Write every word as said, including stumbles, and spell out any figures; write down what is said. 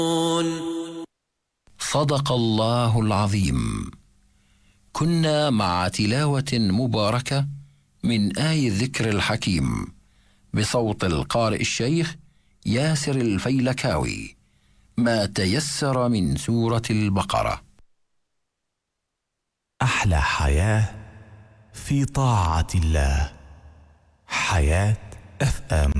صدق الله العظيم. كنا مع تلاوة مباركة من آي الذكر الحكيم بصوت القارئ الشيخ ياسر الفيلكاوي، ما تيسر من سورة البقرة. أحلى حياة في طاعة الله. حياة أف أم.